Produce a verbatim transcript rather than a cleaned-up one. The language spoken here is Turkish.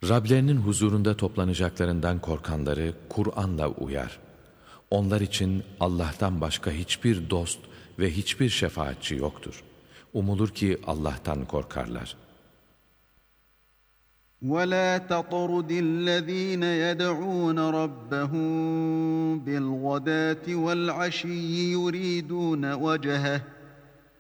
Rablerinin huzurunda toplanacaklarından korkanları Kur'an'la uyar. Onlar için Allah'tan başka hiçbir dost ve hiçbir şefaatçi yoktur. Umulur ki Allah'tan korkarlar. وَلَا تَطْرُدِ الَّذ۪ينَ يَدْعُونَ رَبَّهُمْ بِالْغَدَاةِ وَالْعَشِيِّ يُرِيدُونَ وَجْهَهُ